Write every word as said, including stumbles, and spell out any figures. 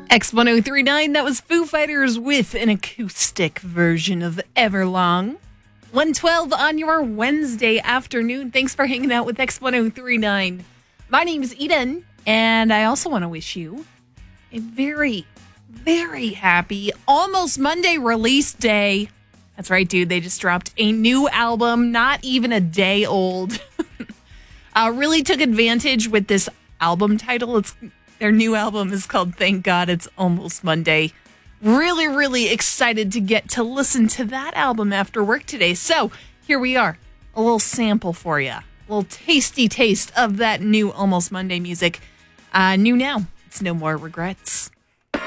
X one oh three nine, that was Foo Fighters with an acoustic version of Everlong. one twelve on your Wednesday afternoon. Thanks for hanging out with X one oh three nine. My name is Eden, and I also want to wish you a very, very happy Almost Monday release day. That's right, dude. They just dropped a new album, not even a day old. uh, really took advantage with this album title. It's Their new album is called Thank God It's Almost Monday. Really, really excited to get to listen to that album after work today. So here we are, a little sample for you. A little tasty taste of that new Almost Monday music. Uh, new now. It's No More Regrets.